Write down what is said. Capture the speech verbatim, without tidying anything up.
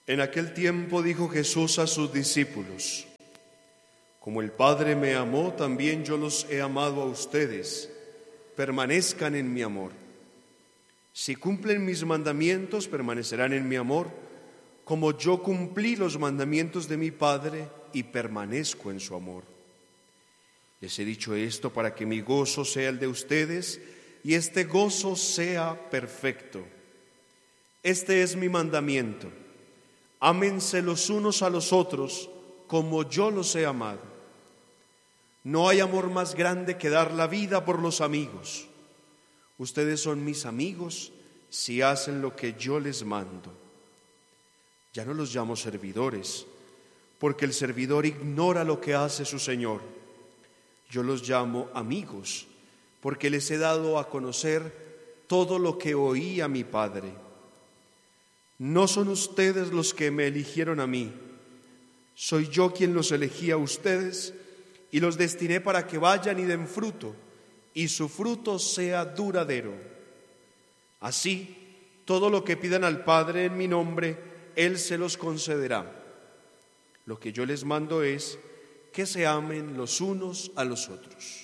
En aquel tiempo dijo Jesús a sus discípulos: Como el Padre me amó, también yo los he amado a ustedes. Permanezcan en mi amor. Si cumplen mis mandamientos, permanecerán en mi amor, como yo cumplí los mandamientos de mi Padre y permanezco en su amor. Les he dicho esto para que mi gozo sea el de ustedes y este gozo sea perfecto. Este es mi mandamiento: ámense los unos a los otros como yo los he amado. No hay amor más grande que dar la vida por los amigos. Ustedes son mis amigos si hacen lo que yo les mando. Ya no los llamo servidores, porque el servidor ignora lo que hace su Señor. Yo los llamo amigos, porque les he dado a conocer todo lo que oí a mi Padre. No son ustedes los que me eligieron a mí, soy yo quien los elegí a ustedes y los destiné para que vayan y den fruto, y su fruto sea duradero. Así, todo lo que pidan al Padre en mi nombre, Él se los concederá. Lo que yo les mando es que se amen los unos a los otros.